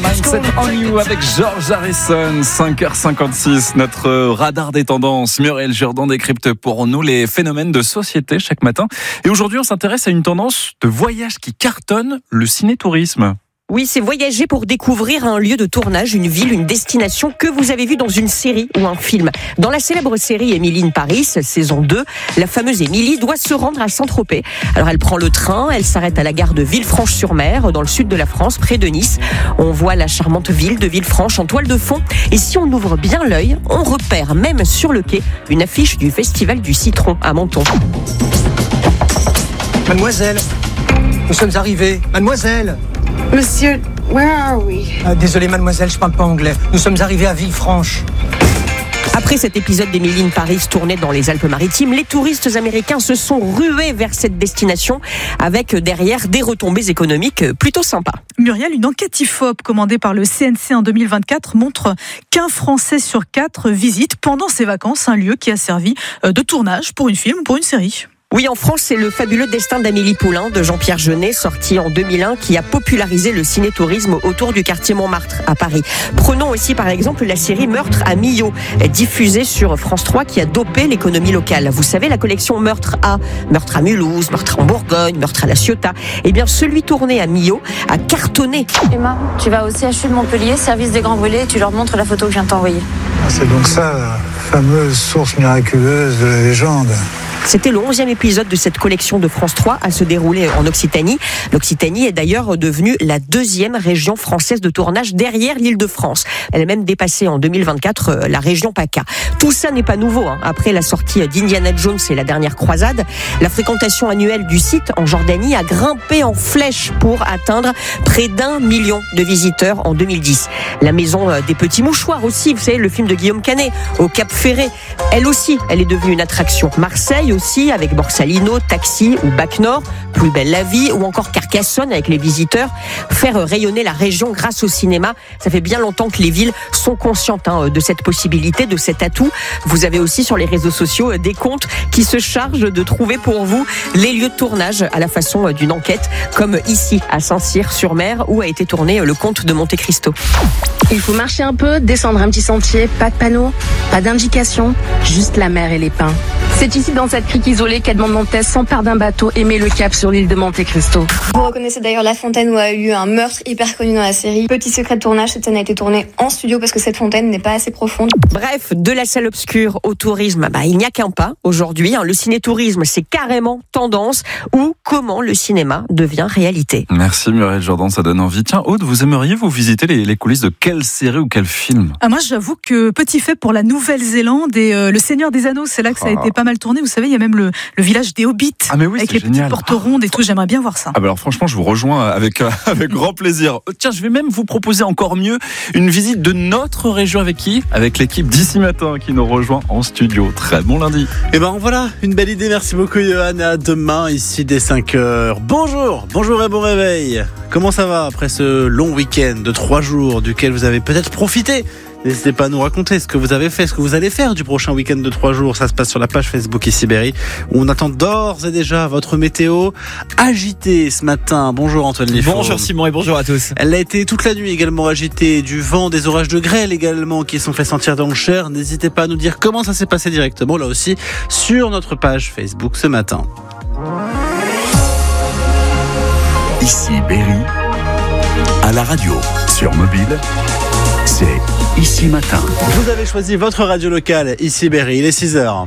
Mindset on You avec George Harrison, 5h56, notre radar des tendances. Muriel Jourdan décrypte pour nous les phénomènes de société chaque matin. Et aujourd'hui, on s'intéresse à une tendance de voyage qui cartonne, le ciné-tourisme. Oui, c'est voyager pour découvrir un lieu de tournage, une ville, une destination que vous avez vu dans une série ou un film. Dans la célèbre série Emily in Paris, saison 2, la fameuse Emily doit se rendre à Saint-Tropez. Alors elle prend le train, elle s'arrête à la gare de Villefranche-sur-Mer, dans le sud de la France, près de Nice. On voit la charmante ville de Villefranche en toile de fond. Et si on ouvre bien l'œil, on repère même sur le quai une affiche du Festival du Citron à Menton. Mademoiselle, nous sommes arrivés. Mademoiselle. Monsieur, where are we? Désolé mademoiselle, je parle pas anglais. Nous sommes arrivés à Villefranche. Après cet épisode d'Emily in Paris tourné dans les Alpes-Maritimes, les touristes américains se sont rués vers cette destination avec derrière des retombées économiques plutôt sympas. Muriel, une enquête IFOP commandée par le CNC en 2024 montre qu'un Français sur 4 visite pendant ses vacances un lieu qui a servi de tournage pour une film ou pour une série. Oui, en France, c'est le fabuleux destin d'Amélie Poulain de Jean-Pierre Jeunet, sorti en 2001, qui a popularisé le ciné-tourisme autour du quartier Montmartre à Paris. Prenons aussi par exemple la série Meurtre à Millau, diffusée sur France 3, qui a dopé l'économie locale. Vous savez, la collection Meurtre à Mulhouse, Meurtre en Bourgogne, Meurtre à la Ciotat. Eh bien, celui tourné à Millau a cartonné. Emma, tu vas au CHU de Montpellier, service des Grands Brûlés, et tu leur montres la photo que je viens de t'envoyer. C'est donc ça, la fameuse source miraculeuse de la légende. C'était le 11e épisode de cette collection de France 3 à se dérouler en Occitanie. L'Occitanie est d'ailleurs devenue la 2e région française de tournage derrière l'Île-de-France. Elle a même dépassé en 2024 la région PACA. Tout ça n'est pas nouveau. Après la sortie d'Indiana Jones et la dernière croisade, la fréquentation annuelle du site en Jordanie a grimpé en flèche pour atteindre près d'1 million de visiteurs en 2010. La maison des petits mouchoirs aussi, vous savez, le film de Guillaume Canet, au Cap Ferré, elle aussi, elle est devenue une attraction. Marseille aussi, avec Borsalino, Taxi ou Bac Nord, Plus belle la vie, ou encore Carcassonne avec les visiteurs. Faire rayonner la région grâce au cinéma, ça fait bien longtemps que les villes sont conscientes de cette possibilité, de cet atout. Vous avez aussi sur les réseaux sociaux des comptes qui se chargent de trouver pour vous les lieux de tournage à la façon d'une enquête, comme ici à Saint-Cyr-sur-Mer où a été tourné le Comte de Monte Cristo. Il faut marcher un peu, descendre un petit sentier, pas de panneau, pas d'indication, juste la mer et les pins. C'est ici dans cette crique isolée qu'Edmond Dantès s'empare d'un bateau et met le cap sur l'île de Monte Cristo. Vous reconnaissez d'ailleurs la fontaine où a eu un meurtre hyper connu dans la série. Petit secret de tournage, cette scène a été tournée en studio parce que cette fontaine n'est pas assez profonde. Bref, de la salle obscure au tourisme, il n'y a qu'un pas aujourd'hui. Le ciné-tourisme, c'est carrément tendance ou comment le cinéma devient réalité. Merci Muriel Jourdan, ça donne envie. Tiens, Aude, vous aimeriez vous visiter les coulisses de quelle série ou quel film ? Moi, j'avoue que petit fait pour la Nouvelle-Zélande et le Seigneur des Anneaux, c'est là que ça a été pas mal tourné. Vous savez, il y a même le village des Hobbits avec les génial. petites portes rondes et tout. J'aimerais bien voir ça. Alors franchement, je vous rejoins avec grand plaisir. Tiens, je vais même vous proposer encore mieux une visite de notre région avec qui ? Avec l'équipe d'Ici Matin qui nous rejoint en studio. Très bon lundi. Et voilà, une belle idée. Merci beaucoup Johan. À demain ici dès 5h. Bonjour et bon réveil. Comment ça va après ce long week-end de 3 jours duquel vous avez peut-être profité ? N'hésitez pas à nous raconter ce que vous avez fait, ce que vous allez faire du prochain week-end de 3 jours. Ça se passe sur la page Facebook Ici Berry, où on attend d'ores et déjà votre météo agitée ce matin. Bonjour Antoine Liffaut. Bonjour Simon et bonjour à tous. Elle a été toute la nuit également agitée, du vent, des orages de grêle également qui sont fait sentir dans le Cher. N'hésitez pas à nous dire comment ça s'est passé directement, là aussi, sur notre page Facebook ce matin. Ici Berry, à la radio, sur mobile, c'est Ici Matin. Vous avez choisi votre radio locale, Ici Berry, il est 6h.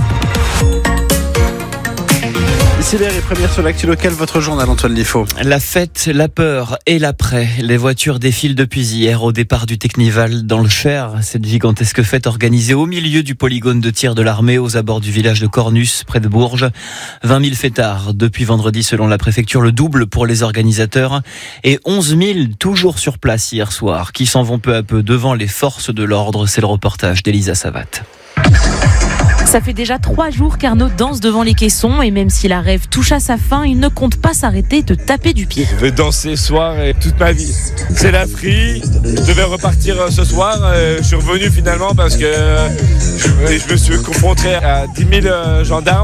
Ici Berry, première sur l'actu locale, votre journal Antoine Liffaut. La fête, la peur et l'après. Les voitures défilent depuis hier au départ du Technival dans le Cher. Cette gigantesque fête organisée au milieu du polygone de tir de l'armée aux abords du village de Cornus, près de Bourges. 20 000 fêtards depuis vendredi selon la préfecture, le double pour les organisateurs. Et 11 000 toujours sur place hier soir, qui s'en vont peu à peu devant les forces de l'ordre. C'est le reportage d'Elisa Savat. Ça fait déjà 3 jours qu'Arnaud danse devant les caissons et même si la rêve touche à sa fin, il ne compte pas s'arrêter de taper du pied. Je vais danser ce soir et toute ma vie. C'est la free. Je devais repartir ce soir. Je suis revenu finalement parce que je me suis confronté à 10 000 gendarmes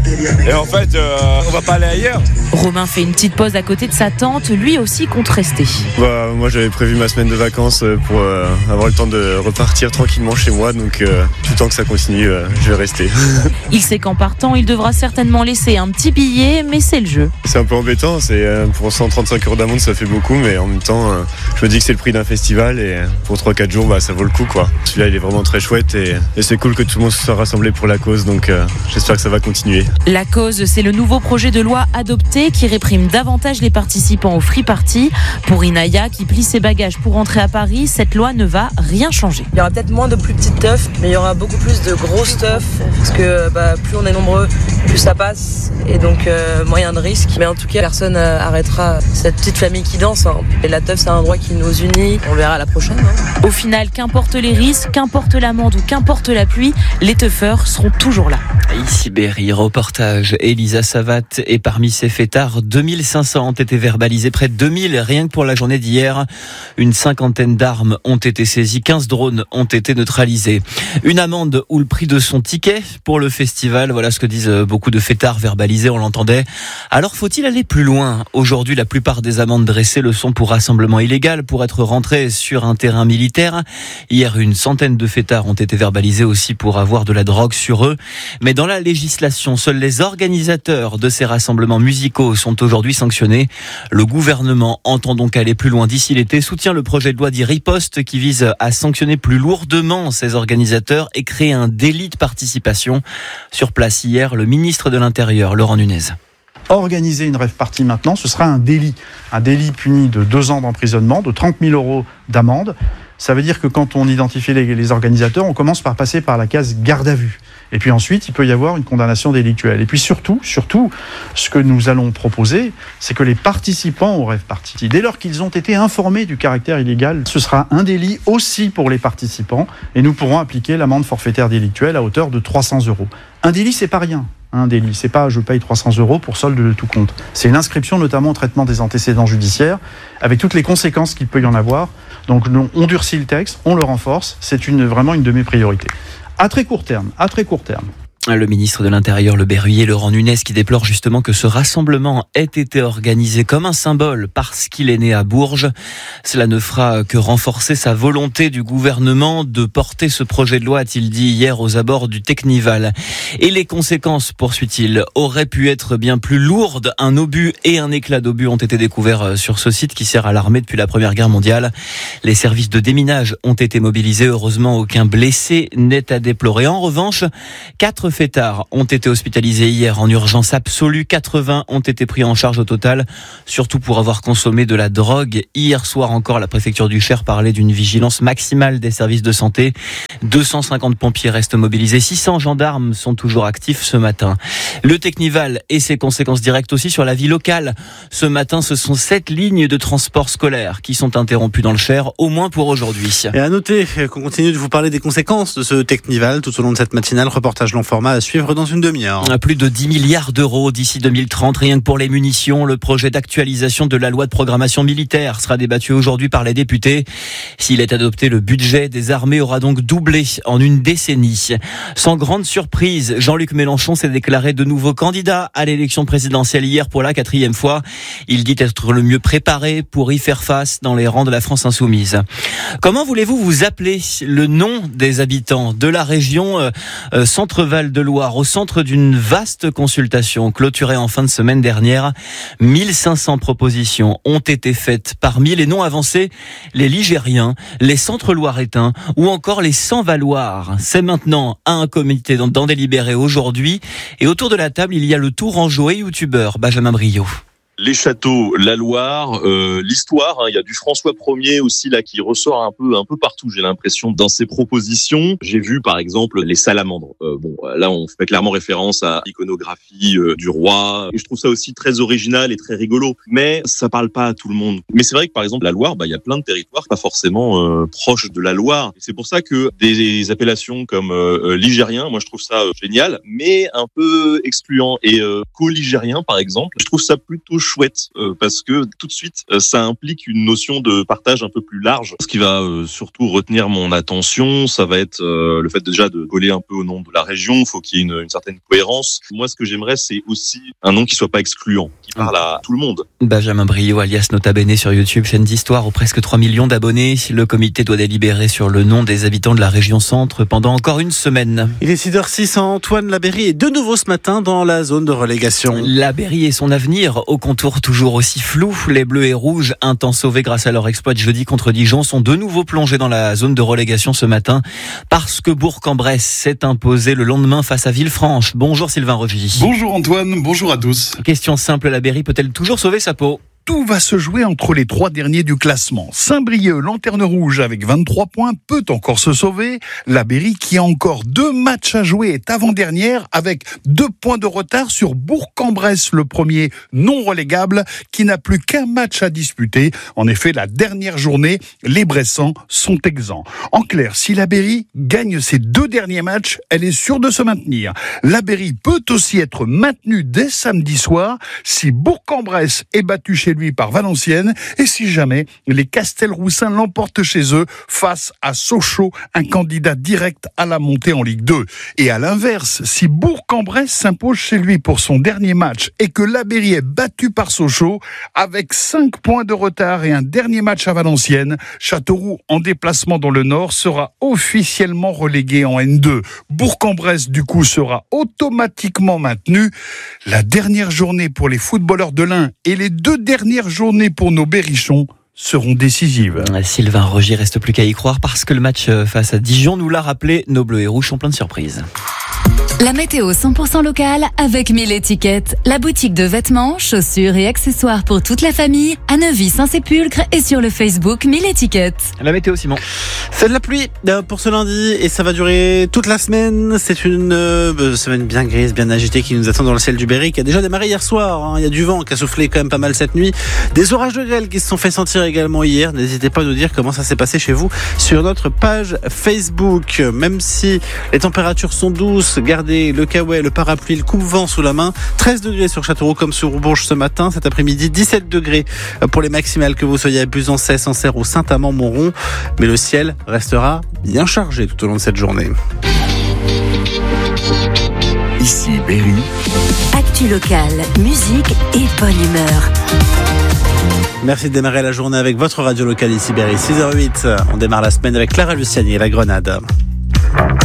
Et en fait, on va pas aller ailleurs. Romain fait une petite pause à côté de sa tante, lui aussi compte rester. Moi j'avais prévu ma semaine de vacances pour avoir le temps de repartir tranquillement chez moi, donc tout le temps que ça continue, je vais rester. Il sait qu'en partant, il devra certainement laisser un petit billet, mais c'est le jeu. C'est un peu embêtant, pour 135 € d'amende ça fait beaucoup, mais en même temps je me dis que c'est le prix d'un festival et pour 3-4 jours ça vaut le coup quoi. Celui-là il est vraiment très chouette et c'est cool que tout le monde se soit rassemblé pour la cause, donc j'espère que ça va continuer. La cause, c'est le nouveau projet de loi adopté qui réprime davantage les participants au free party. Pour Inaya, qui plie ses bagages pour rentrer à Paris, cette loi ne va rien changer. Il y aura peut-être moins de plus petites teufs, mais il y aura beaucoup plus de gros stuff, parce que plus on est nombreux, plus ça passe, et donc moyen de risque. Mais en tout cas, personne arrêtera cette petite famille qui danse. Et la teuf, c'est un droit qui nous unit. On verra la prochaine. Au final, qu'importe les risques, qu'importe l'amende ou qu'importe la pluie, les teufeurs seront toujours là. Ici Berry, reportage Elisa Savat, et parmi ces fêtards, 2500 ont été verbalisés, près de 2000 rien que pour la journée d'hier. Une cinquantaine d'armes ont été saisies, 15 drones ont été neutralisés. Une amende ou le prix de son ticket pour le festival, voilà ce que disent beaucoup de fêtards verbalisés, on l'entendait. Alors faut-il aller plus loin ? Aujourd'hui, la plupart des amendes dressées le sont pour rassemblement illégal, pour être rentrés sur un terrain militaire. Hier, une centaine de fêtards ont été verbalisés aussi pour avoir de la drogue sur eux. Mais dans la législation, seuls les organisateurs de ces rassemblements musicaux sont aujourd'hui sanctionnés. Le gouvernement entend donc aller plus loin d'ici l'été, soutient le projet de loi dit Riposte qui vise à sanctionner plus lourdement ces organisateurs et créer un délit de participation. Sur place hier, le ministre de l'Intérieur, Laurent Nunez. Organiser une rave party maintenant, ce sera un délit puni de 2 ans d'emprisonnement, de 30 000 € d'amende. Ça veut dire que quand on identifie les organisateurs, on commence par passer par la case garde à vue. Et puis ensuite, il peut y avoir une condamnation délictuelle. Et puis surtout, ce que nous allons proposer, c'est que les participants aux rave party, dès lors qu'ils ont été informés du caractère illégal, ce sera un délit aussi pour les participants. Et nous pourrons appliquer l'amende forfaitaire délictuelle à hauteur de 300 €. Un délit, c'est pas rien. Un délit, c'est pas je paye 300 € pour solde de tout compte. C'est une inscription notamment au traitement des antécédents judiciaires, avec toutes les conséquences qu'il peut y en avoir. Donc on durcit le texte, on le renforce, c'est vraiment une de mes priorités. À très court terme. Le ministre de l'Intérieur, le Berruyer, Laurent Nunez, qui déplore justement que ce rassemblement ait été organisé comme un symbole parce qu'il est né à Bourges. Cela ne fera que renforcer sa volonté du gouvernement de porter ce projet de loi, a-t-il dit hier aux abords du Teknival. Et les conséquences, poursuit-il, auraient pu être bien plus lourdes. Un obus et un éclat d'obus ont été découverts sur ce site qui sert à l'armée depuis la Première Guerre mondiale. Les services de déminage ont été mobilisés. Heureusement, aucun blessé n'est à déplorer. En revanche, 4 fêtards ont été hospitalisés hier en urgence absolue. 80 ont été pris en charge au total, surtout pour avoir consommé de la drogue. Hier soir encore, la préfecture du Cher parlait d'une vigilance maximale des services de santé. 250 pompiers restent mobilisés. 600 gendarmes sont toujours actifs ce matin. Le Teknival et ses conséquences directes aussi sur la vie locale. Ce matin, ce sont 7 lignes de transport scolaire qui sont interrompues dans le Cher, au moins pour aujourd'hui. Et à noter qu'on continue de vous parler des conséquences de ce Teknival tout au long de cette matinale. Reportage long format à suivre dans une demi-heure. Plus de 10 milliards d'euros d'ici 2030, rien que pour les munitions. Le projet d'actualisation de la loi de programmation militaire sera débattu aujourd'hui par les députés. S'il est adopté, le budget des armées aura donc doublé en une décennie. Sans grande surprise, Jean-Luc Mélenchon s'est déclaré de nouveau candidat à l'élection présidentielle hier pour la 4e fois. Il dit être le mieux préparé pour y faire face dans les rangs de la France insoumise. Comment voulez-vous vous appeler? Le nom des habitants de la région Centre-Val de Loire, au centre d'une vaste consultation clôturée en fin de semaine dernière. 1500 propositions ont été faites. Parmi les noms avancés, les Ligériens, les Centre-Loiretains ou encore les Sans-Valoirs. C'est maintenant à un comité d'en délibérer aujourd'hui. Et autour de la table, il y a le Tourangeau et youtubeur Benjamin Briot. Les châteaux, la Loire, l'histoire, il y a du François Ier aussi là qui ressort un peu partout, j'ai l'impression, dans ses propositions. J'ai vu par exemple les salamandres. Là on fait clairement référence à l'iconographie du roi. Et je trouve ça aussi très original et très rigolo, mais ça parle pas à tout le monde. Mais c'est vrai que par exemple la Loire, il y a plein de territoires pas forcément proches de la Loire. Et c'est pour ça que des appellations comme ligérien, moi je trouve ça génial, mais un peu excluant. Et co-ligérien par exemple, je trouve ça plutôt chouette parce que tout de suite ça implique une notion de partage un peu plus large. Ce qui va surtout retenir mon attention, ça va être le fait déjà de coller un peu au nom de la région. Il faut qu'il y ait une certaine cohérence. Moi, ce que j'aimerais, c'est aussi un nom qui soit pas excluant, qui parle à tout le monde. Benjamin Briot, alias Nota Bene sur YouTube, chaîne d'histoire aux presque 3 millions d'abonnés. Le comité doit délibérer sur le nom des habitants de la région centre pendant encore une semaine. Il est 6h06, Antoine Labeyrie est de nouveau ce matin dans la zone de relégation. Labeyrie et son avenir, au contour toujours aussi flou. Les Bleus et Rouges, un temps sauvés grâce à leur exploit de jeudi contre Dijon, sont de nouveau plongés dans la zone de relégation ce matin parce que Bourg-en-Bresse s'est imposé le lendemain face à Villefranche. Bonjour Sylvain Rogy. Bonjour Antoine, bonjour à tous. Question simple, Labeyrie peut-elle toujours sauver sa peau ? Tout va se jouer entre les 3 derniers du classement. Saint-Brieuc, lanterne rouge avec 23 points, peut encore se sauver. Labeyrie, qui a encore 2 matchs à jouer, est avant-dernière avec 2 points de retard sur Bourg-en-Bresse, le premier non relégable, qui n'a plus qu'un match à disputer. En effet, la dernière journée, les Bressans sont exempts. En clair, si Labeyrie gagne ses 2 derniers matchs, elle est sûre de se maintenir. Labeyrie peut aussi être maintenue dès samedi soir si Bourg-en-Bresse est battu chez lui par Valenciennes et si jamais les Castelroussins l'emportent chez eux face à Sochaux, un candidat direct à la montée en Ligue 2. Et à l'inverse, si Bourg-en-Bresse s'impose chez lui pour son dernier match et que Labeyrie est battu par Sochaux, avec 5 points de retard et un dernier match à Valenciennes, Châteauroux en déplacement dans le Nord sera officiellement relégué en N2. Bourg-en-Bresse du coup sera automatiquement maintenu. La dernière journée pour les footballeurs de l'Ain et les 2 dernières journées pour nos berrichons seront décisives. Sylvain Rogy reste plus qu'à y croire parce que le match face à Dijon nous l'a rappelé, nos Bleus et Rouges sont plein de surprises. La météo 100% locale avec 1000 étiquettes. La boutique de vêtements, chaussures et accessoires pour toute la famille à Neuvy-Saint-Sépulcre et sur le Facebook 1000 étiquettes. La météo, Simon. C'est de la pluie pour ce lundi et ça va durer toute la semaine. C'est une semaine bien grise, bien agitée qui nous attend dans le ciel du Berry, qui a déjà démarré hier soir. Il y a du vent qui a soufflé quand même pas mal cette nuit. Des orages de grêle qui se sont fait sentir également hier. N'hésitez pas à nous dire comment ça s'est passé chez vous sur notre page Facebook. Même si les températures sont douces, gardez le caouet, le parapluie, le coupe-vent sous la main. 13 degrés sur Châteauroux comme sur Bourges ce matin. Cet après-midi, 17 degrés pour les maximales que vous soyez à Buzançais, Sancerre ou Saint-Amand-Montrond. Mais le ciel restera bien chargé tout au long de cette journée. Ici Berry. Actu locale, musique et bonne humeur. Merci de démarrer la journée avec votre radio locale ici Berry. 6h08. On démarre la semaine avec Clara Luciani et la Grenade.